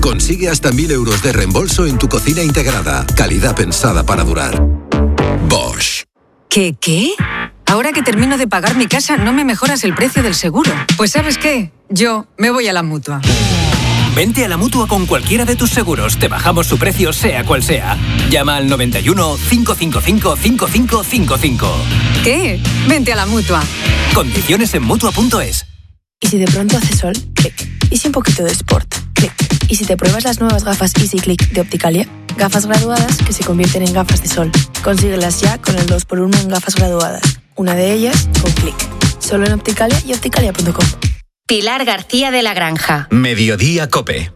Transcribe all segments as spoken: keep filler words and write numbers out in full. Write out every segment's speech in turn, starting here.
Consigue hasta mil euros de reembolso en tu cocina integrada. Calidad pensada para durar. Bosch. ¿Qué, qué? Ahora que termino de pagar mi casa, ¿no me mejoras el precio del seguro? Pues ¿sabes qué? Yo me voy a la Mutua. Vente a la Mutua con cualquiera de tus seguros. Te bajamos su precio sea cual sea. Llama al noventa y uno, cinco cinco cinco, cinco cinco cinco cinco. ¿Qué? Vente a la Mutua. Condiciones en Mutua punto es. ¿Y si de pronto hace sol? Clic. ¿Y si un poquito de sport? Clic. ¿Y si te pruebas las nuevas gafas Easy Click de Opticalia? Gafas graduadas que se convierten en gafas de sol. Consíguelas ya con el dos por uno en gafas graduadas. Una de ellas con Clic. Solo en Opticalia y opticalia punto com. Pilar García de la Granja. Mediodía Cope.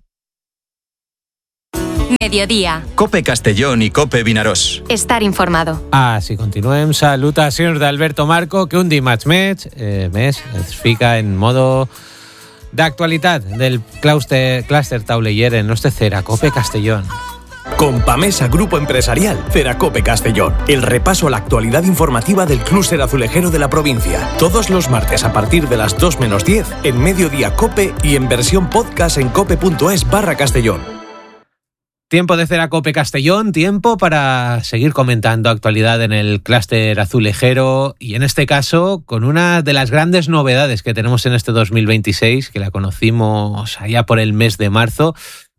Mediodía. Cope Castellón i Cope Vinaròs. Estar informado. Ah, si continuem, salutacions d'Alberto Marco, que un dimarts més, eh, més es fica en modo d'actualitat del clúster, clúster tauleller en nostre Ceracope Castellón. Con Pamesa Grupo Empresarial, Ceracope Castellón. El repaso a la actualidad informativa del clúster azulejero de la provincia. Todos los martes a partir de las dos menos diez en Mediodía Cope y en versión podcast en cope.es barra Castellón. Tiempo de Ceracope Castellón, tiempo para seguir comentando actualidad en el clúster azulejero y en este caso con una de las grandes novedades que tenemos en este dos mil veintiséis, que la conocimos allá por el mes de marzo,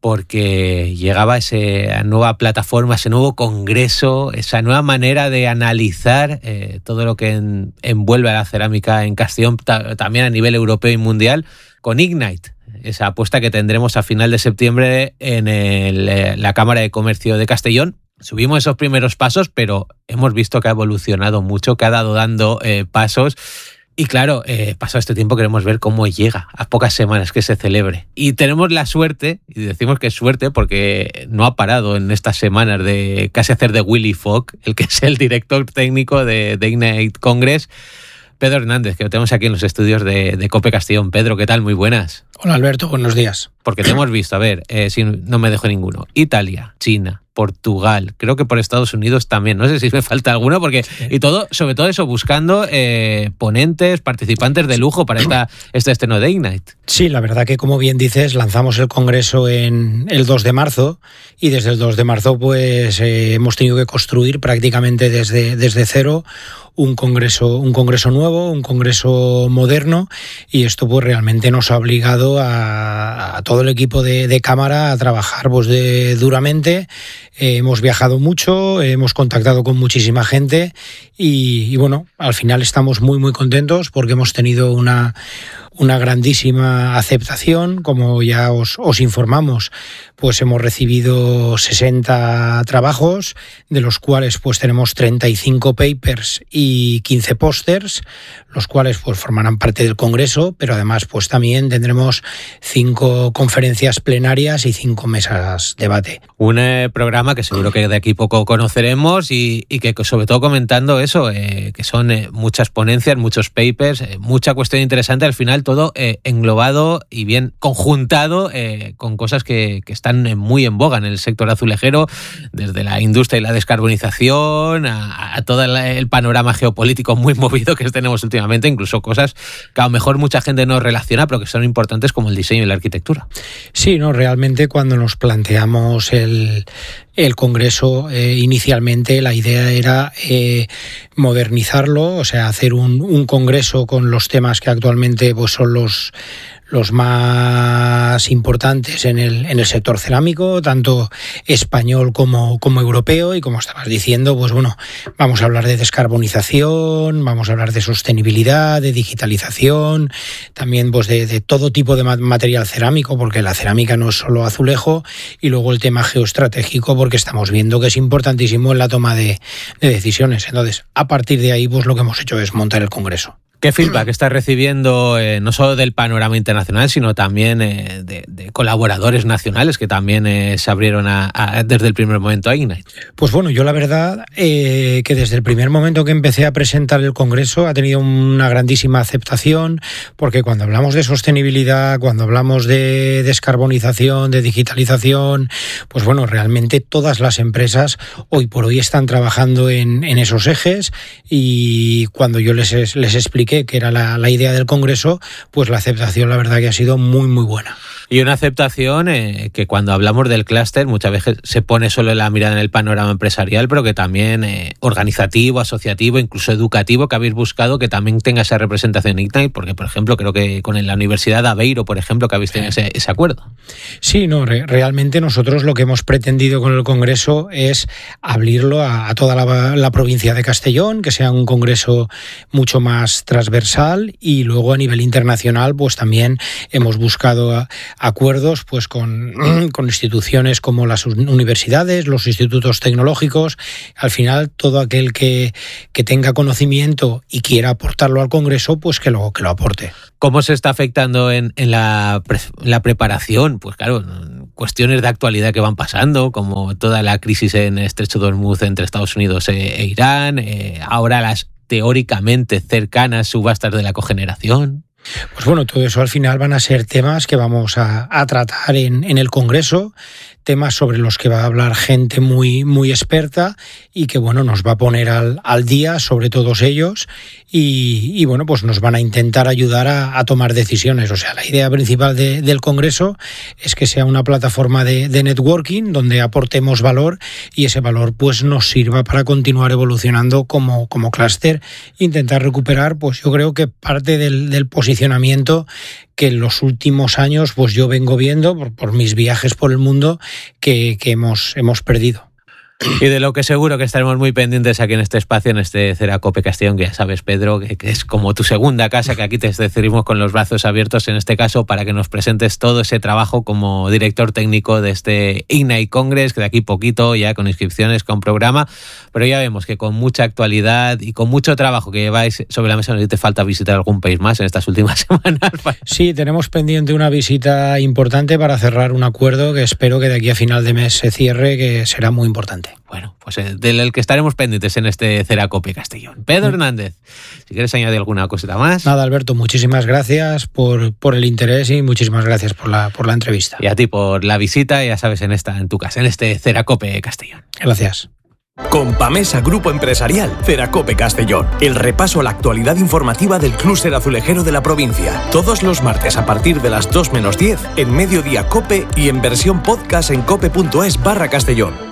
porque llegaba esa nueva plataforma, ese nuevo congreso, esa nueva manera de analizar eh, todo lo que en, envuelve a la cerámica en Castellón, ta, también a nivel europeo y mundial, con Ignite, esa apuesta que tendremos a final de septiembre en el, eh, la Cámara de Comercio de Castellón. Subimos esos primeros pasos, pero hemos visto que ha evolucionado mucho, que ha dado dando eh, pasos. Y claro, eh, pasado este tiempo queremos ver cómo llega a pocas semanas que se celebre. Y tenemos la suerte, y decimos que es suerte porque no ha parado en estas semanas de casi hacer de Willy Fogg, el que es el director técnico de, de Ignite Congress, Pedro Hernández, que lo tenemos aquí en los estudios de, de Cope Castellón. Pedro, ¿qué tal? Muy buenas. Hola Alberto, buenos días. Porque te hemos visto, a ver, eh, si no me dejo ninguno, Italia, China, Portugal, creo que por Estados Unidos también, no sé si me falta alguno, porque sí. Y todo, sobre todo eso, buscando eh, ponentes, participantes de lujo para esta, este estreno de Ignite. Sí, la verdad que como bien dices, lanzamos el congreso en el dos de marzo y desde el dos de marzo pues eh, hemos tenido que construir prácticamente desde, desde cero un congreso, un congreso nuevo, un congreso moderno, y esto pues realmente nos ha obligado a, a todo el equipo de, de cámara a trabajar pues de, duramente. Eh, hemos viajado mucho, eh, hemos contactado con muchísima gente y, y bueno, al final estamos muy muy contentos porque hemos tenido una una grandísima aceptación, como ya os, os informamos, pues hemos recibido sesenta trabajos, de los cuales pues tenemos treinta y cinco papers y quince pósters, los cuales pues formarán parte del congreso, pero además pues también tendremos cinco conferencias plenarias y cinco mesas de debate. Un eh, programa que seguro que de aquí poco conoceremos y, y que sobre todo comentando eso, eh, que son eh, muchas ponencias, muchos papers, eh, mucha cuestión interesante, al final todo eh, englobado y bien conjuntado eh, con cosas que, que están muy en boga en el sector azulejero, desde la industria y la descarbonización a, a todo el, el panorama geopolítico muy movido que tenemos últimamente, incluso cosas que a lo mejor mucha gente no relaciona, pero que son importantes como el diseño y la arquitectura. Sí, no, realmente cuando nos planteamos el, el congreso, eh, inicialmente la idea era eh, modernizarlo, o sea, hacer un, un congreso con los temas que actualmente pues, son los los más importantes en el, en el sector cerámico, tanto español como, como europeo, y como estabas diciendo, pues bueno, vamos a hablar de descarbonización, vamos a hablar de sostenibilidad, de digitalización, también pues de, de todo tipo de material cerámico, porque la cerámica no es solo azulejo, y luego el tema geoestratégico, porque estamos viendo que es importantísimo en la toma de, de decisiones. Entonces, a partir de ahí, pues lo que hemos hecho es montar el congreso. ¿Qué feedback estás recibiendo eh, no solo del panorama internacional, sino también eh, de, de colaboradores nacionales que también eh, se abrieron a, a, desde el primer momento a Ignite? Pues bueno, yo la verdad eh, que desde el primer momento que empecé a presentar el congreso ha tenido una grandísima aceptación, porque cuando hablamos de sostenibilidad, cuando hablamos de descarbonización, de digitalización, pues bueno, realmente todas las empresas hoy por hoy están trabajando en, en esos ejes, y cuando yo les, les expliqué que, que era la, la idea del Congreso, pues la aceptación la verdad que ha sido muy muy buena. Y una aceptación eh, que cuando hablamos del clúster muchas veces se pone solo la mirada en el panorama empresarial, pero que también eh, organizativo, asociativo, incluso educativo, que habéis buscado que también tenga esa representación Ignite, porque por ejemplo creo que con la Universidad de Aveiro, por ejemplo, que habéis tenido ese, ese acuerdo. Sí, no, re- realmente nosotros lo que hemos pretendido con el Congreso es abrirlo a, a toda la, la provincia de Castellón, que sea un congreso mucho más transversal, y luego a nivel internacional pues también hemos buscado a, acuerdos pues con, con instituciones como las universidades, los institutos tecnológicos. Al final, todo aquel que, que tenga conocimiento y quiera aportarlo al Congreso, pues que lo, que lo aporte. ¿Cómo se está afectando en, en la, pre, la preparación? Pues claro, cuestiones de actualidad que van pasando, como toda la crisis en Estrecho de Hormuz entre Estados Unidos e, e Irán, eh, ahora las teóricamente cercanas subastas de la cogeneración. Pues bueno, todo eso al final van a ser temas que vamos a, a tratar en, en el Congreso, temas sobre los que va a hablar gente muy, muy experta y que bueno, nos va a poner al, al día sobre todos ellos y, y bueno, pues nos van a intentar ayudar a, a tomar decisiones. O sea, la idea principal de, del Congreso es que sea una plataforma de, de networking donde aportemos valor y ese valor pues nos sirva para continuar evolucionando como, como clúster, intentar recuperar pues yo creo que parte del, del posicionamiento que en los últimos años pues yo vengo viendo por, por mis viajes por el mundo que, que hemos, hemos perdido. Y de lo que seguro que estaremos muy pendientes aquí en este espacio, en este Ceracope Castellón, que ya sabes, Pedro, que, que es como tu segunda casa, que aquí te recibimos con los brazos abiertos, en este caso, para que nos presentes todo ese trabajo como director técnico de este Ignite Congress, que de aquí poquito, ya con inscripciones, con programa, pero ya vemos que con mucha actualidad y con mucho trabajo que lleváis sobre la mesa, no sé si te falta visitar algún país más en estas últimas semanas. Sí, tenemos pendiente una visita importante para cerrar un acuerdo que espero que de aquí a final de mes se cierre, que será muy importante. Bueno, pues del que estaremos pendientes en este Ceracope Castellón. Pedro Hernández, si quieres añadir alguna cosita más. Nada, Alberto, muchísimas gracias por, por el interés y muchísimas gracias por la, por la entrevista. Y a ti por la visita, ya sabes, en esta en tu casa, en este Ceracope Castellón. Gracias. Con Pamesa Grupo Empresarial, Ceracope Castellón. El repaso a la actualidad informativa del clúster azulejero de la provincia. Todos los martes a partir de las dos menos diez en Mediodía Cope y en versión podcast en cope.es barra Castellón.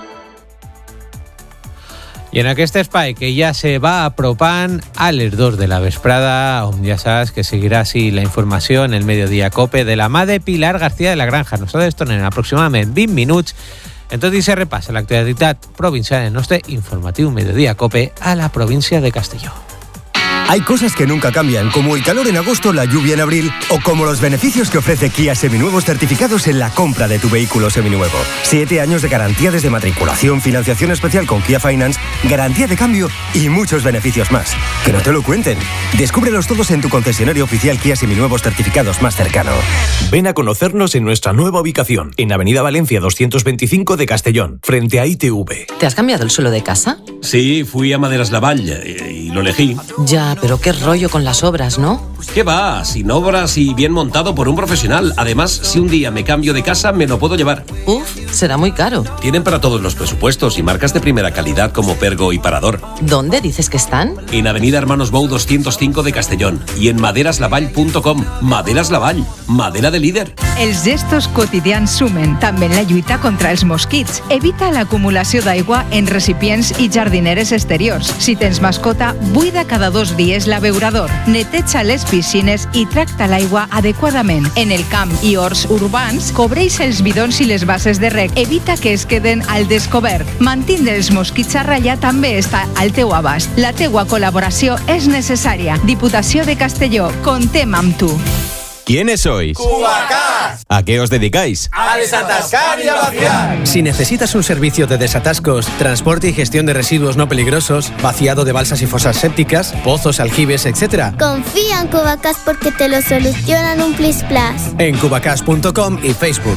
I en aquest espai que ja se va apropant a les dos de la vesprada, on ja saps que seguirà així la informació en el Mediodía Cope de la mà de Pilar García de la Granja. Nosaltres tornem aproximadament vint minuts. En tot i se repassa l'actualitat provincial en el nostre informatiu Mediodía Cope a la província de Castelló. Hay cosas que nunca cambian, como el calor en agosto, la lluvia en abril, o como los beneficios que ofrece Kia Seminuevos certificados en la compra de tu vehículo seminuevo. Siete años de garantía desde matriculación, financiación especial con Kia Finance, garantía de cambio y muchos beneficios más. Que no te lo cuenten. Descúbrelos todos en tu concesionario oficial Kia Seminuevos certificados más cercano. Ven a conocernos en nuestra nueva ubicación, en Avenida Valencia doscientos veinticinco de Castellón, frente a I T V. ¿Te has cambiado el suelo de casa? Sí, fui a Maderas Lavall y, y lo elegí. Ya, pero qué rollo con las obras, ¿no? ¿Qué va? Sin obras y bien montado por un profesional. Además, si un día me cambio de casa, me lo puedo llevar. Uf, será muy caro. Tienen para todos los presupuestos y marcas de primera calidad como Pergo y Parador. ¿Dónde dices que están? En Avenida Hermanos Bou doscientos cinco de Castellón y en maderas lavall punto com. Maderas Lavall, madera de líder. Els gestos quotidians sumen, també en la lluita contra els mosquits. Evita l'acumulació d'aigua en recipients i jardineres exteriors. Si tens mascota, buida cada dos dies l'abeurador. Neteja les piscines i tracta l'aigua adequadament. En el camp i horts urbans, cobreix els bidons i les bases de reg. Evita que es queden al descobert. Mantindre els mosquits a ratlla també està al teu abast. La teua col·laboració és necessària. Diputació de Castelló, contem amb tu. ¿Quiénes sois? Cubacás. ¿A qué os dedicáis? A desatascar y a vaciar. Si necesitas un servicio de desatascos, transporte y gestión de residuos no peligrosos, vaciado de balsas y fosas sépticas, pozos, aljibes, etcétera, confía en Cubacás porque te lo solucionan un plis plas. En cubacás punto com y Facebook.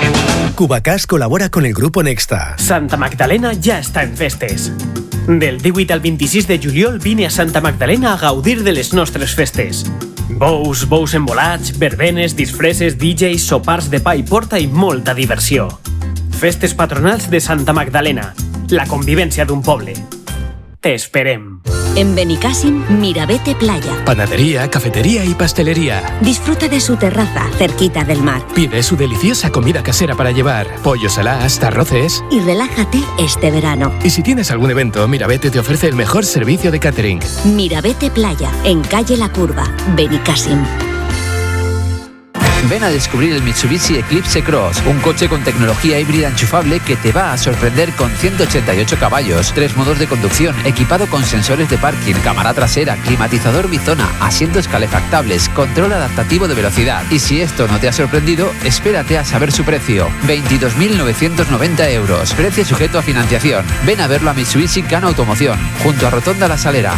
Cubacás colabora con el Grupo Nexta. Santa Magdalena ja està en festes. Del divuit al vint-i-sis de juliol vine a Santa Magdalena a gaudir de les nostres festes. Bous, bous embolats, verbenes, disfresses, D Js, sopars de pa i porta i molta diversió. Festes patronals de Santa Magdalena, la convivència d'un poble. t'esperem. En Benicàssim, Mirabete Playa. Panadería, cafetería y pastelería. Disfruta de su terraza, cerquita del mar. Pide su deliciosa comida casera para llevar, pollos saladas, arroces. Y relájate este verano. Y si tienes algún evento, Mirabete te ofrece el mejor servicio de catering. Mirabete Playa, en calle La Curva, Benicàssim. Ven a descubrir el Mitsubishi Eclipse Cross, un coche con tecnología híbrida enchufable que te va a sorprender con ciento ochenta y ocho caballos, tres modos de conducción, equipado con sensores de parking, cámara trasera, climatizador bizona, asientos calefactables, control adaptativo de velocidad. Y si esto no te ha sorprendido, espérate a saber su precio. veintidós mil novecientos noventa euros. Precio sujeto a financiación. Ven a verlo a Mitsubishi Can Automoción, junto a Rotonda La Salera.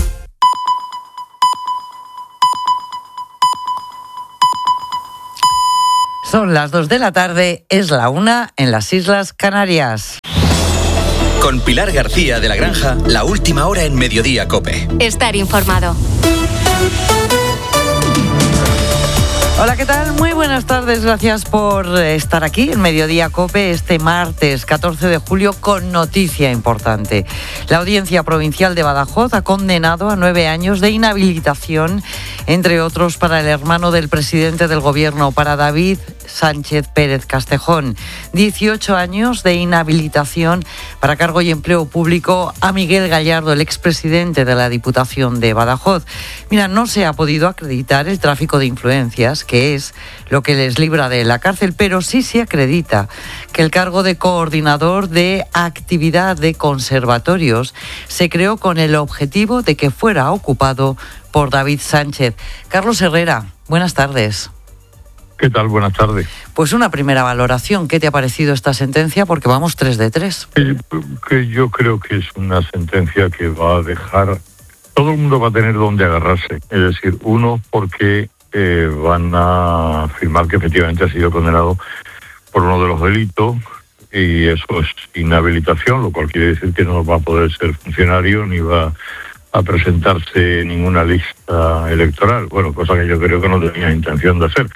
Son las dos de la tarde, es la una en las Islas Canarias. Con Pilar García de la Granja, la última hora en Mediodía COPE. Estar informado. Hola, ¿qué tal? Muy buenas tardes, gracias por estar aquí en Mediodía COPE este martes catorce de julio con noticia importante. La Audiencia Provincial de Badajoz ha condenado a nueve años de inhabilitación, entre otros para el hermano del presidente del gobierno, para David Sánchez Pérez Castejón. dieciocho años de inhabilitación para cargo y empleo público a Miguel Gallardo, el expresidente de la Diputación de Badajoz. Mira, no se ha podido acreditar el tráfico de influencias, que es lo que les libra de la cárcel, pero sí se acredita que el cargo de coordinador de actividad de conservatorios se creó con el objetivo de que fuera ocupado por David Sánchez. Carlos Herrera, buenas tardes. ¿Qué tal? Buenas tardes. Pues una primera valoración. ¿Qué te ha parecido esta sentencia? Porque vamos tres de tres. Que, que yo creo que es una sentencia que va a dejar... Todo el mundo va a tener donde agarrarse. Es decir, uno, porque eh, van a afirmar que efectivamente ha sido condenado por uno de los delitos, y eso es inhabilitación, lo cual quiere decir que no va a poder ser funcionario ni va a presentarse en ninguna lista electoral. Bueno, cosa que yo creo que no tenía intención de hacer.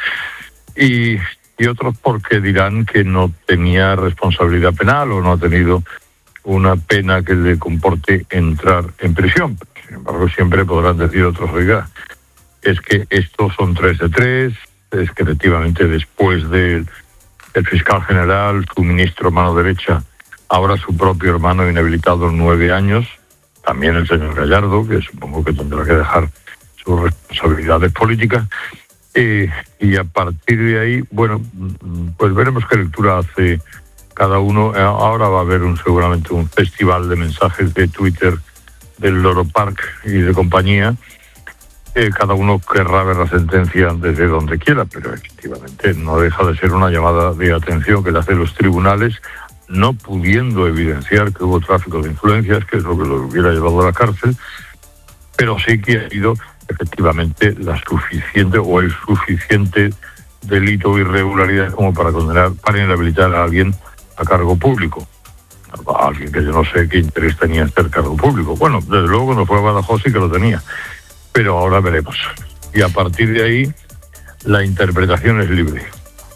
Y, y otros porque dirán que no tenía responsabilidad penal o no ha tenido una pena que le comporte entrar en prisión. Sin embargo, siempre podrán decir otros, oiga, es que estos son tres de tres, es que efectivamente después del el fiscal general, su ministro mano derecha, ahora su propio hermano inhabilitado en nueve años, también el señor Gallardo, que supongo que tendrá que dejar sus responsabilidades políticas. Eh, y a partir de ahí, bueno, pues veremos qué lectura hace cada uno. Ahora va a haber un, seguramente un festival de mensajes de Twitter del Loro Park y de compañía. Eh, cada uno querrá ver la sentencia desde donde quiera, pero efectivamente no deja de ser una llamada de atención que le hacen los tribunales, no pudiendo evidenciar que hubo tráfico de influencias, que es lo que lo hubiera llevado a la cárcel, pero sí que ha ido efectivamente la suficiente o el suficiente delito o irregularidad como para condenar, para inhabilitar a alguien a cargo público. A alguien que yo no sé qué interés tenía en ser cargo público. Bueno, desde luego cuando fue a Badajoz sí que lo tenía, pero ahora veremos. Y a partir de ahí la interpretación es libre.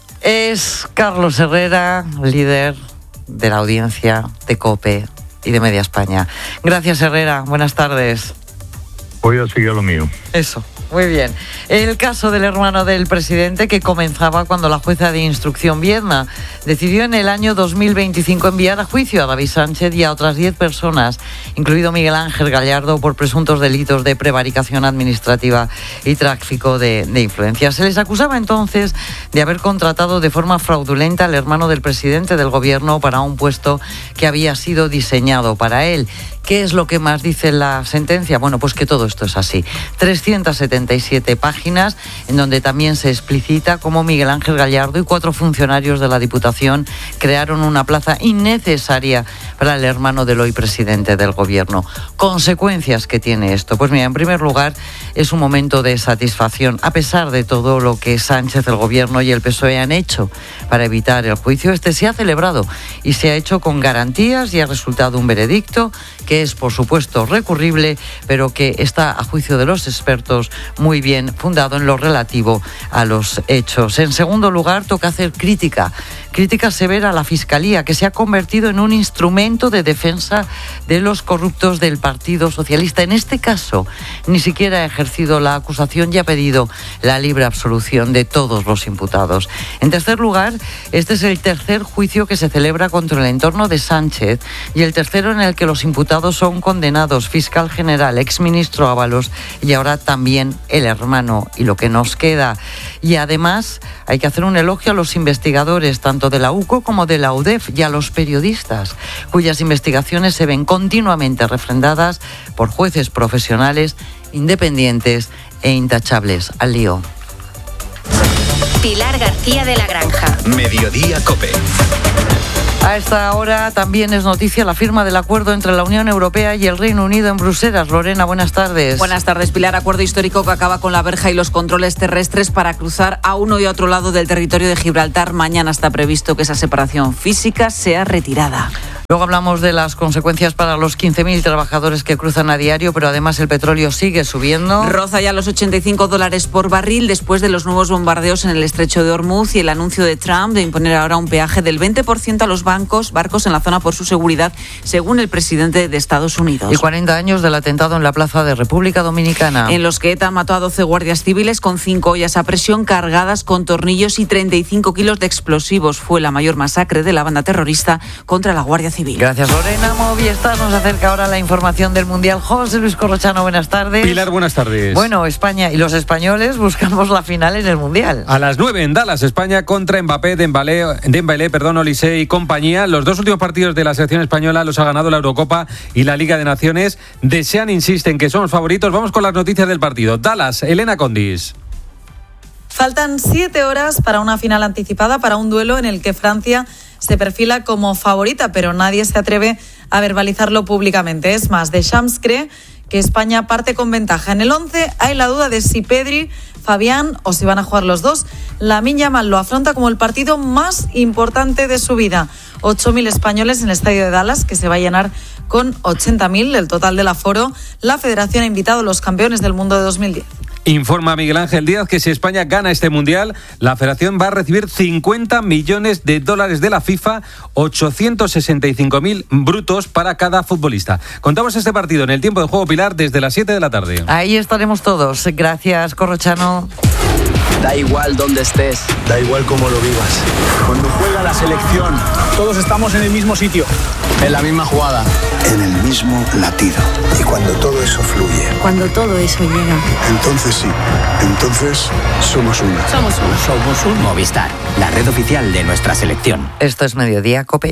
Es Carlos Herrera, líder de la audiencia de COPE y de Media España. Gracias, Herrera. Buenas tardes. Voy a seguir lo mío. Eso, muy bien. El caso del hermano del presidente, que comenzaba cuando la jueza de instrucción Viedma decidió en el año dos mil veinticinco enviar a juicio a David Sánchez y a otras diez personas, incluido Miguel Ángel Gallardo, por presuntos delitos de prevaricación administrativa y tráfico de, de influencias. Se les acusaba entonces de haber contratado de forma fraudulenta al hermano del presidente del gobierno para un puesto que había sido diseñado para él. ¿Qué es lo que más dice la sentencia? Bueno, pues que todo esto es así. trescientas setenta y siete páginas, en donde también se explicita cómo Miguel Ángel Gallardo y cuatro funcionarios de la Diputación crearon una plaza innecesaria para el hermano del hoy presidente del gobierno. ¿Consecuencias que tiene esto? Pues mira, en primer lugar, es un momento de satisfacción, a pesar de todo lo que Sánchez, el gobierno y el P S O E han hecho para evitar el juicio. Este se ha celebrado y se ha hecho con garantías y ha resultado un veredicto que es, por supuesto, recurrible, pero que está, a juicio de los expertos, muy bien fundado en lo relativo a los hechos. En segundo lugar, toca hacer crítica crítica severa a la Fiscalía, que se ha convertido en un instrumento de defensa de los corruptos del Partido Socialista. En este caso, ni siquiera ha ejercido la acusación y ha pedido la libre absolución de todos los imputados. En tercer lugar, este es el tercer juicio que se celebra contra el entorno de Sánchez y el tercero en el que los imputados son condenados: fiscal general, exministro Ábalos y ahora también el hermano. Y lo que nos queda. Y además hay que hacer un elogio a los investigadores, tanto de la U C O como de la U D E F, y a los periodistas, cuyas investigaciones se ven continuamente refrendadas por jueces profesionales, independientes e intachables. Al lío. Pilar García de la Granja. Mediodía COPE. A esta hora también es noticia la firma del acuerdo entre la Unión Europea y el Reino Unido en Bruselas. Lorena, buenas tardes. Buenas tardes, Pilar. Acuerdo histórico que acaba con la verja y los controles terrestres para cruzar a uno y a otro lado del territorio de Gibraltar. Mañana está previsto que esa separación física sea retirada. Luego hablamos de las consecuencias para los quince mil trabajadores que cruzan a diario, pero además el petróleo sigue subiendo. Roza ya los ochenta y cinco dólares por barril después de los nuevos bombardeos en el estrecho de Hormuz y el anuncio de Trump de imponer ahora un peaje del veinte por ciento a los bancos, barcos en la zona por su seguridad, según el presidente de Estados Unidos. Y cuarenta años del atentado en la plaza de República Dominicana, en los que ETA mató a doce guardias civiles con cinco ollas a presión cargadas con tornillos y treinta y cinco kilos de explosivos. Fue la mayor masacre de la banda terrorista contra la Guardia Civil. Gracias, Lorena. Movistar nos acerca ahora la información del Mundial. José Luis Corrochano, buenas tardes. Pilar, buenas tardes. Bueno, España y los españoles buscamos la final en el Mundial. A las nueve en Dallas, España contra Mbappé, Dembélé, Dembélé, perdón, Olise y compañía. Los dos últimos partidos de la selección española los ha ganado la Eurocopa y la Liga de Naciones. Desean, insisten que somos favoritos. Vamos con las noticias del partido. Dallas, Elena Condis. Faltan siete horas para una final anticipada, para un duelo en el que Francia se perfila como favorita, pero nadie se atreve a verbalizarlo públicamente. Es más, Deschamps cree que España parte con ventaja. En el once hay la duda de si Pedri, Fabián o si van a jugar los dos. Lamine Yamal lo afronta como el partido más importante de su vida. ocho mil españoles en el estadio de Dallas, que se va a llenar con ochenta mil, el total del aforo. La federación ha invitado a los campeones del mundo de dos mil diez. Informa Miguel Ángel Díaz que si España gana este Mundial, la Federación va a recibir cincuenta millones de dólares de la FIFA, ochocientos sesenta y cinco mil brutos para cada futbolista. Contamos este partido en el tiempo de juego, Pilar, desde las siete de la tarde. Ahí estaremos todos. Gracias, Corrochano. Da igual dónde estés, da igual cómo lo vivas. Cuando juega la selección, todos estamos en el mismo sitio, en la misma jugada, en el mismo latido. Y cuando todo eso fluye, cuando todo eso llega, entonces sí, entonces somos uno. Somos uno. Somos un Movistar, la red oficial de nuestra selección. Esto es Mediodía COPE.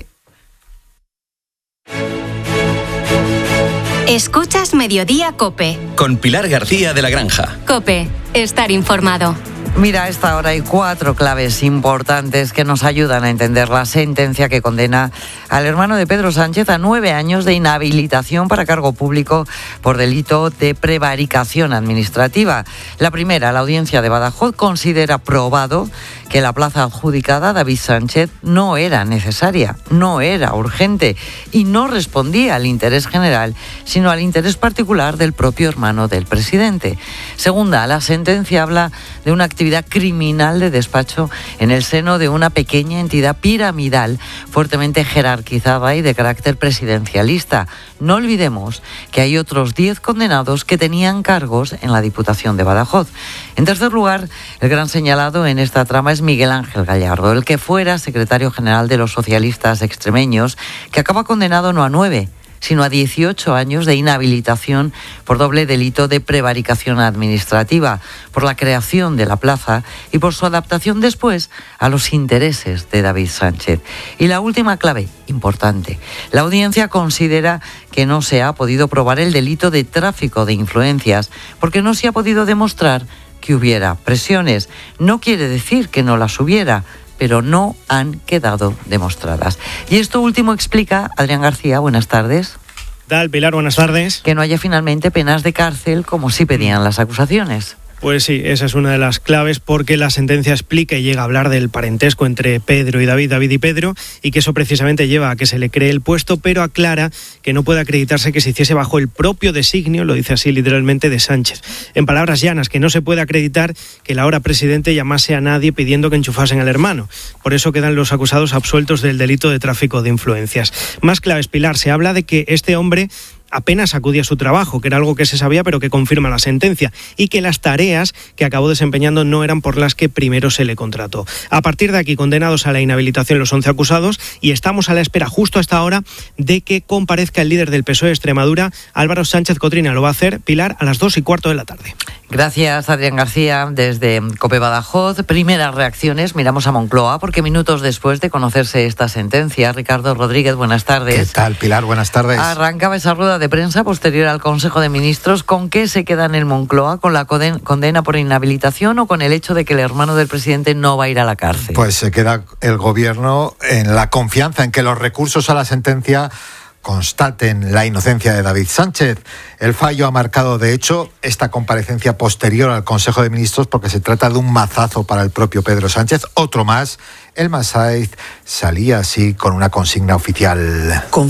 Escuchas Mediodía COPE. Con Pilar García de la Granja. COPE, estar informado. Mira, a esta hora hay cuatro claves importantes que nos ayudan a entender la sentencia que condena al hermano de Pedro Sánchez a nueve años de inhabilitación para cargo público por delito de prevaricación administrativa. La primera, la audiencia de Badajoz considera probado que la plaza adjudicada a David Sánchez no era necesaria, no era urgente y no respondía al interés general, sino al interés particular del propio hermano del presidente. Segunda, la sentencia habla de una actividad criminal de despacho en el seno de una pequeña entidad piramidal fuertemente jerarquizada y de carácter presidencialista. No olvidemos que hay otros diez condenados que tenían cargos en la Diputación de Badajoz. En tercer lugar, el gran señalado en esta trama es Miguel Ángel Gallardo, el que fuera secretario general de los socialistas extremeños, que acaba condenado no a nueve, sino a dieciocho años de inhabilitación por doble delito de prevaricación administrativa, por la creación de la plaza y por su adaptación después a los intereses de David Sánchez. Y la última clave, importante, la audiencia considera que no se ha podido probar el delito de tráfico de influencias porque no se ha podido demostrar que hubiera presiones. No quiere decir que no las hubiera, pero no han quedado demostradas. Y esto último explica, Adrián García, buenas tardes. ¿Qué tal, Pilar? Buenas tardes. Que no haya finalmente penas de cárcel como sí pedían las acusaciones. Pues sí, esa es una de las claves, porque la sentencia explica y llega a hablar del parentesco entre Pedro y David, David y Pedro, y que eso precisamente lleva a que se le cree el puesto, pero aclara que no puede acreditarse que se hiciese bajo el propio designio, lo dice así literalmente, de Sánchez. En palabras llanas, que no se puede acreditar que el ahora presidente llamase a nadie pidiendo que enchufasen al hermano. Por eso quedan los acusados absueltos del delito de tráfico de influencias. Más claves, Pilar, se habla de que este hombre apenas acudía a su trabajo, que era algo que se sabía pero que confirma la sentencia, y que las tareas que acabó desempeñando no eran por las que primero se le contrató. A partir de aquí, condenados a la inhabilitación los once acusados, y estamos a la espera justo hasta ahora de que comparezca el líder del P S O E de Extremadura, Álvaro Sánchez Cotrina. Lo va a hacer, Pilar, a las dos y cuarto de la tarde. Gracias, Adrián García, desde COPE Badajoz. Primeras reacciones, miramos a Moncloa, porque minutos después de conocerse esta sentencia, Ricardo Rodríguez, buenas tardes. ¿Qué tal, Pilar? Buenas tardes. Arrancaba esa rueda de prensa posterior al Consejo de Ministros. ¿Con qué se queda en el Moncloa? ¿Con la condena por inhabilitación o con el hecho de que el hermano del presidente no va a ir a la cárcel? Pues se queda el gobierno en la confianza en que los recursos a la sentencia constaten la inocencia de David Sánchez. El fallo ha marcado, de hecho, esta comparecencia posterior al Consejo de Ministros, porque se trata de un mazazo para el propio Pedro Sánchez. Otro más. El Masaiz salía así con una consigna oficial.